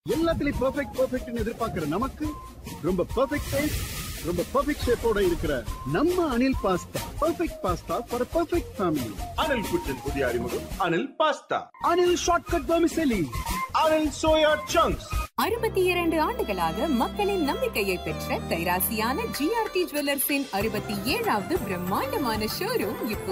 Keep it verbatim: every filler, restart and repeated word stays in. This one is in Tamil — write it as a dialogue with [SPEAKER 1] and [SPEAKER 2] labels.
[SPEAKER 1] எல்லாத்துலயும் பெர்ஃபெக்ட் பெர்ஃபெக்ட்னு எதிர்பார்க்கிற நமக்கு ரொம்ப பெர்ஃபெக்ட் டேஸ்ட், ரொம்ப பெர்ஃபெக்ட் ஷேப்போட இருக்கிற நம்ம Anil pasta perfect pasta for perfect family.
[SPEAKER 2] Anil குச்சின் புதிய அறிமுகம் Anil pasta.
[SPEAKER 1] Anil shortcut vermicelli.
[SPEAKER 2] Anil soya chunks.
[SPEAKER 3] அறுபத்தி இரண்டு ஆண்டுகளாக மக்களின் நம்பிக்கையை பெற்ற கைராசியான ஜிஆர்டி ஜுவல்லர்ஸின் அறுபத்தி ஏழாவது பிரம்மாண்டமான ஷோரூம் இப்போ